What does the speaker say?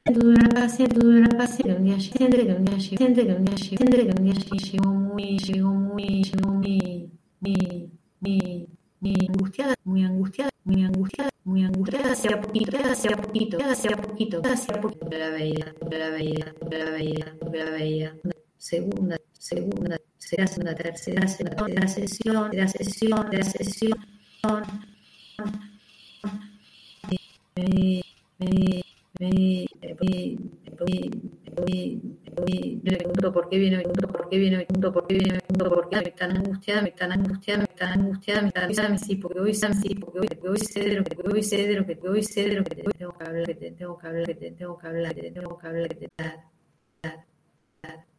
un día siente que un día siente que un día siente que un día llegó muy angustiada, hacía poquito, la veía. Segunda, será tercera sesión, me, me, le pregunto por qué viene, me tan angustiada, sí, porque hoy sé de lo que tengo que hablar,